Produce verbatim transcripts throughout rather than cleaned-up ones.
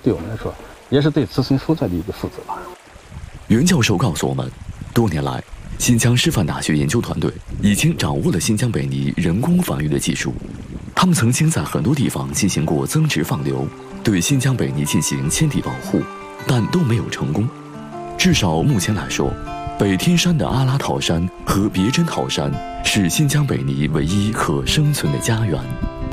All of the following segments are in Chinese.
对我们来说，也是对自身所在的一个负责吧。 袁教授告诉我们，多年来，新疆师范大学研究团队已经掌握了新疆北泥人工繁育的技术。他们曾经在很多地方进行过增殖放流，对新疆北泥进行迁地保护，但都没有成功。至少目前来说，北天山的阿拉陶山和别针陶山是新疆北泥唯一可生存的家园。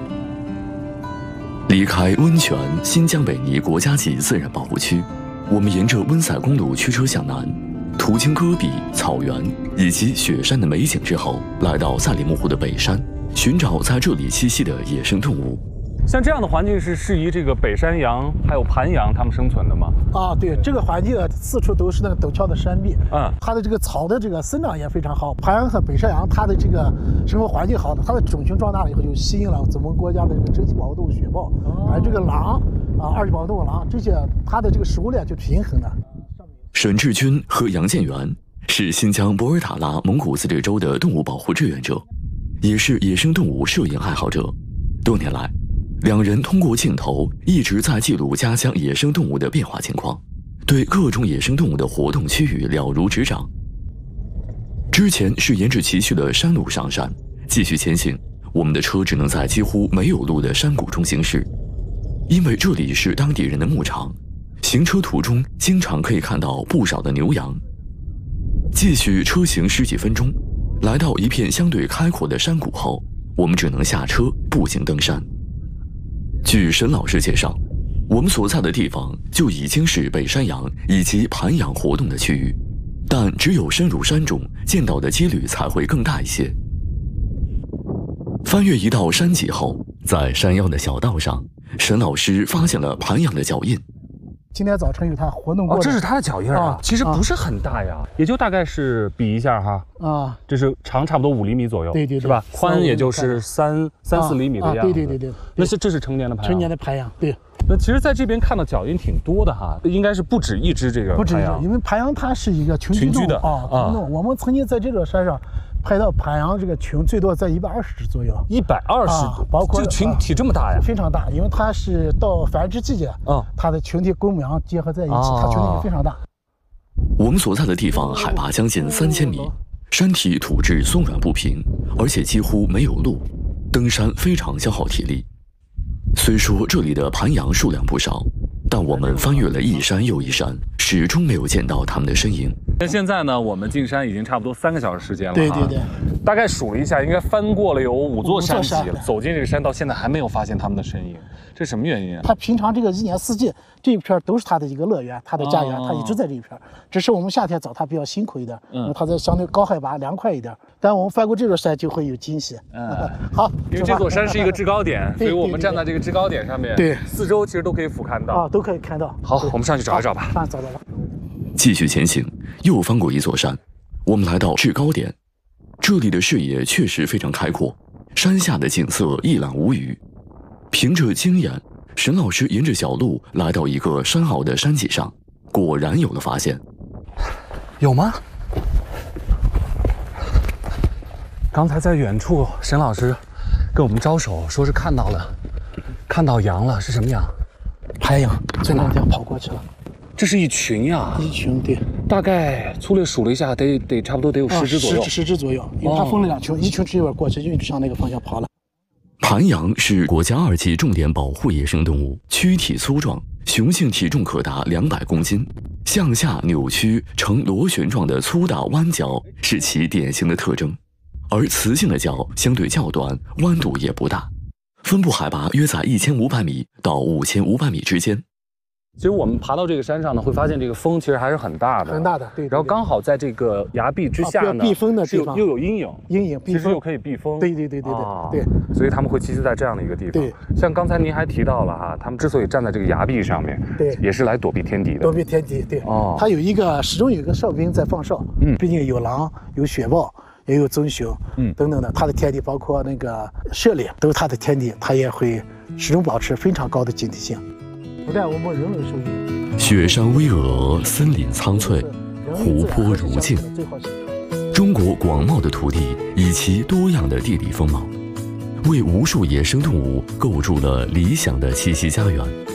离开温泉新疆北泥国家级自然保护区，我们沿着温塞公路驱车向南，途经戈壁、草原以及雪山的美景之后，来到赛里木湖的北山，寻找在这里栖息的野生动物。 像这样的环境是适宜这个北山羊还有盘羊它们生存的吗？ 啊，对，这个环境四处都是那个陡峭的山壁， 嗯， 它的这个草的这个生长也非常好。盘羊和北山羊它的这个生活环境好的，它的种群壮大了以后，就吸引了咱们国家的这个珍稀保护动物雪豹，哦、而这个狼啊，二级保护动物狼这些，它的这个食物链就平衡的。 沈志军和杨建元是新疆博尔塔拉蒙古自治州的动物保护志愿者，也是野生动物摄影爱好者。多年来，两人通过镜头一直在记录家乡野生动物的变化情况，对各种野生动物的活动区域了如指掌。之前是沿着崎岖的山路上山，继续前行，我们的车只能在几乎没有路的山谷中行驶，因为这里是当地人的牧场，行车途中经常可以看到不少的牛羊。继续车行十几分钟，来到一片相对开阔的山谷后，我们只能下车步行登山。据沈老师介绍，我们所在的地方就已经是北山羊以及盘羊活动的区域，但只有深入山中，见到的几率才会更大一些。翻越一道山脊后，在山腰的小道上，沈老师发现了盘羊的脚印。 今天早晨有它活动过的， 哦，这是它的脚印啊，啊其实不是很大呀，啊、也就大概是比一下哈，啊，这是长差不多五厘米左右， 对对对， 是吧？宽也就是三三四厘米的样子，啊啊、对对对对， 那是这是成年的盘羊， 成年的盘羊，对。 那其实在这边看到脚印挺多的哈，应该是不止一只这个不止一只， 盘羊， 因为盘羊它是一个群居群居的啊，群动。我们曾经在这座山上拍到盘羊这个群最多在一百二十只左右， 一百二十多，包括这个群体这么大呀， 非常大，因为它是到繁殖季节，啊，它的群体公母羊结合在一起，它群体非常大。 我们所在的地方海拔将近三千米，山体土质松软不平，而且几乎没有路，登山非常消耗体力。虽说这里的盘羊数量不少，但我们翻越了一山又一山，始终没有见到它们的身影。 那现在呢，我们进山已经差不多三个小时时间了， 对对对， 大概数了一下，应该翻过了有五座山脊了。走进这个山到现在还没有发现它们的身影，这什么原因啊？ 它平常这个一年四季这一片都是它的一个乐园，它的家园，它一直在这一片。只是我们夏天找它比较辛苦一点，因为它在相对高海拔凉快一点。但我们翻过这座山就会有惊喜。嗯，好， 因为这座山是一个制高点，所以我们站在这个制高点上面， 对， 四周其实都可以俯瞰到啊，都可以看到。 好，我们上去找一找吧。 上找到了。 继续前行，又翻过一座山，我们来到制高点。这里的视野确实非常开阔，山下的景色一览无余。凭着经验，沈老师沿着小路来到一个山坳的山脊上，果然有了发现。 有吗？刚才在远处，沈老师跟我们招手，说是看到了，看到羊了，是什么羊？ 盘羊，从那个地方跑过去了。 这是一群呀， 一群，对， 大概粗略数了一下，得得差不多得有十只左右， 十十只左右，因为它分了两群，哦、一群这边过去，一群向那个方向跑了。 盘羊是国家二级重点保护野生动物，躯体粗壮，雄性体重可达两百公斤，向下扭曲呈螺旋状的粗大弯角是其典型的特征，而雌性的角相对较短，弯度也不大，分布海拔约在一千五百米到五千五百米之间。 其实我们爬到这个山上呢，会发现这个风其实还是很大的， 很大的，对。 然后刚好在这个崖壁之下呢， 避风的地方又有阴影， 阴影， 其实又可以避风。 对对对对对对。 所以他们会栖息在这样的一个地方。 对。 像刚才您还提到了哈，他们之所以站在这个崖壁上面，对，也是来躲避天敌的。 躲避天敌，对。哦。它有一个始终有一个哨兵在放哨，嗯，毕竟有狼，有雪豹，也有棕熊，嗯，等等的，它的天敌包括那个狩猎都是它的天敌，它也会始终保持非常高的警惕性。不但我们人类受益。 雪山巍峨，森林苍翠，湖泊如镜。中国广袤的土地以其多样的地理风貌，为无数野生动物构筑了理想的栖息家园。